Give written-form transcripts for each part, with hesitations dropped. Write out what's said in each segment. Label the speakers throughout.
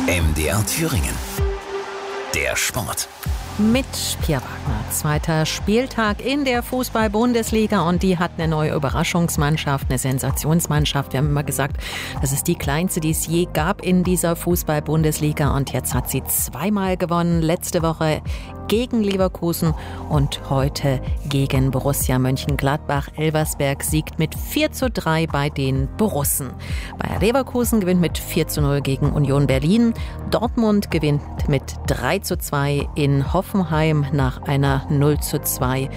Speaker 1: MDR Thüringen. Der Sport.
Speaker 2: Mit Pia Wagner. Zweiter Spieltag in der Fußball-Bundesliga und die hat eine neue Überraschungsmannschaft, eine Sensationsmannschaft. Wir haben immer gesagt, das ist die kleinste, die es je gab in dieser Fußball-Bundesliga und jetzt hat sie zweimal gewonnen. Letzte Woche gegen Leverkusen und heute gegen Borussia Mönchengladbach. Elversberg siegt mit 4:3 bei den Borussen. Bayer Leverkusen gewinnt mit 4:0 gegen Union Berlin. Dortmund gewinnt mit 3:2 in Hoffenheim nach einem 0:2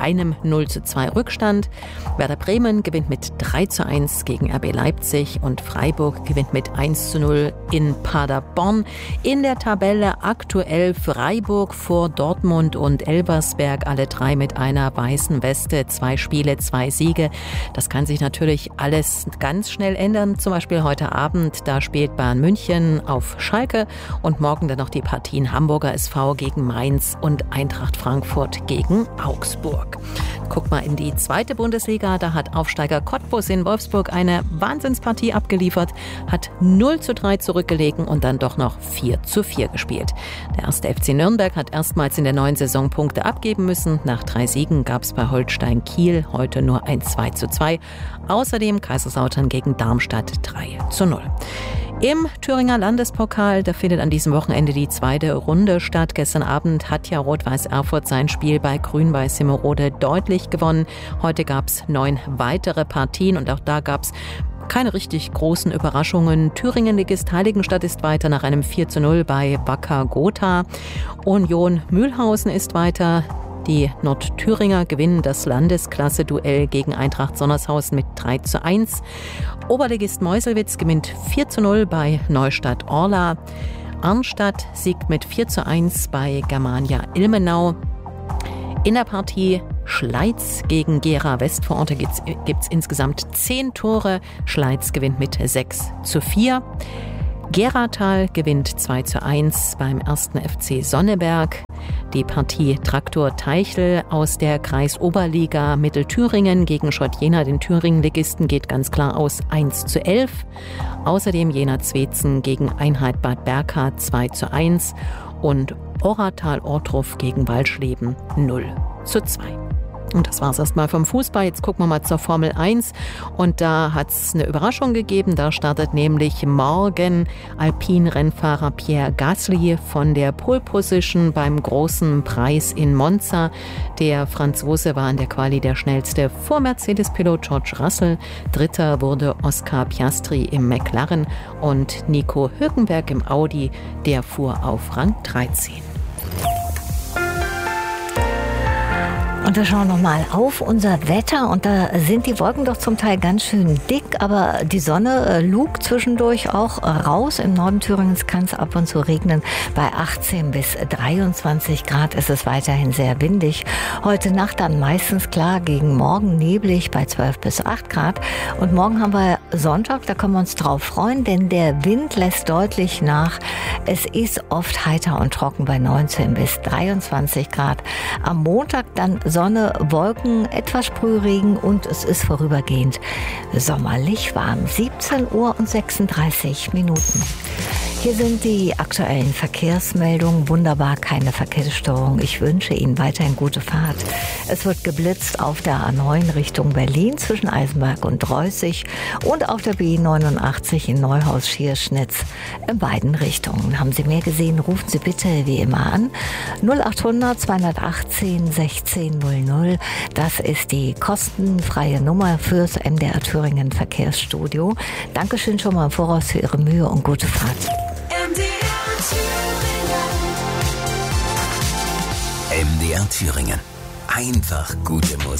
Speaker 2: Rückstand. Werder Bremen gewinnt mit 3:1 gegen RB Leipzig und Freiburg gewinnt mit 1:0 in Paderborn. In der Tabelle aktuell Freiburg vor Dortmund und Elversberg, alle drei mit einer weißen Weste, 2 Spiele, 2 Siege. Das kann sich natürlich alles ganz schnell ändern. Zum Beispiel heute Abend, da spielt Bayern München auf Schalke und morgen dann noch die Partien Hamburger SV gegen Mainz und Eintracht Frankfurt gegen Augsburg. Guck mal in die zweite Bundesliga, da hat Aufsteiger Cottbus in Wolfsburg eine Wahnsinnspartie abgeliefert, hat 0:3 zurückgelegen und dann doch noch 4:4 gespielt. Der erste FC Nürnberg hat erstmals in der neuen Saison Punkte abgeben müssen. Nach 3 Siegen gab es bei Holstein Kiel heute nur ein 2:2. Außerdem Kaiserslautern gegen Darmstadt 3:0. Im Thüringer Landespokal, da findet an diesem Wochenende die zweite Runde statt. Gestern Abend hat ja Rot-Weiß Erfurt sein Spiel bei Grün-Weiß Simmerode deutlich gewonnen. Heute gab es 9 weitere Partien und auch da gab es keine richtig großen Überraschungen. Thüringen-Ligist Heiligenstadt ist weiter nach einem 4:0 bei Wacker Gotha. Union Mühlhausen ist weiter. Die Nordthüringer gewinnen das Landesklasse-Duell gegen Eintracht Sonnershausen mit 3:1. Oberligist Meuselwitz gewinnt 4:0 bei Neustadt Orla. Arnstadt siegt mit 4:1 bei Germania Ilmenau. In der Partie Schleiz gegen Gera Westvororte gibt's insgesamt 10 Tore. Schleiz gewinnt mit 6:4. Geratal gewinnt 2:1 beim 1. FC Sonneberg. Die Partie Traktor Teichel aus der Kreisoberliga Mittelthüringen gegen Schott Jena, den Thüringen-Ligisten, geht ganz klar aus 1:11. Außerdem Jena-Zwetzen gegen Einheit Bad Berka 2:1 und Oratal-Ortruf gegen Walschleben 0:2. Und das war's erstmal vom Fußball. Jetzt gucken wir mal zur Formel 1. Und da hat's eine Überraschung gegeben. Da startet nämlich morgen Alpin-Rennfahrer Pierre Gasly von der Pole Position beim großen Preis in Monza. Der Franzose war in der Quali der schnellste vor Mercedes-Pilot George Russell. Dritter wurde Oscar Piastri im McLaren und Nico Hülkenberg im Audi. Der fuhr auf Rang 13.
Speaker 3: Und wir schauen nochmal auf unser Wetter und da sind die Wolken doch zum Teil ganz schön dick, aber die Sonne lugt zwischendurch auch raus. Im Norden Thüringens kann es ab und zu regnen. Bei 18 bis 23 Grad ist es weiterhin sehr windig. Heute Nacht dann meistens klar, gegen morgen neblig bei 12 bis 8 Grad. Und morgen haben wir Sonntag, da können wir uns drauf freuen, denn der Wind lässt deutlich nach. Es ist oft heiter und trocken bei 19 bis 23 Grad. Am Montag dann Sonne, Wolken, etwas Sprühregen und es ist vorübergehend sommerlich warm. 17:36 Uhr. Hier sind die aktuellen Verkehrsmeldungen. Wunderbar, keine Verkehrsstörung. Ich wünsche Ihnen weiterhin gute Fahrt. Es wird geblitzt auf der A9 Richtung Berlin zwischen Eisenberg und Reußig und auf der B89 in Neuhaus-Schierschnitz in beiden Richtungen. Haben Sie mehr gesehen, rufen Sie bitte wie immer an. 0800 218 1600. Das ist die kostenfreie Nummer fürs MDR Thüringen Verkehrsstudio. Dankeschön schon mal im Voraus für Ihre Mühe und gute Fahrt.
Speaker 1: MDR Thüringen. Einfach gute Musik.